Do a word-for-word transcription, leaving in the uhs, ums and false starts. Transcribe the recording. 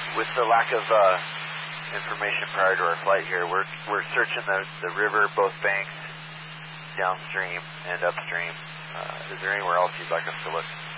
with the lack of uh, information prior to our flight here, we're we're searching the, the river, both banks, downstream and upstream. Uh, is there anywhere else you'd like us to look?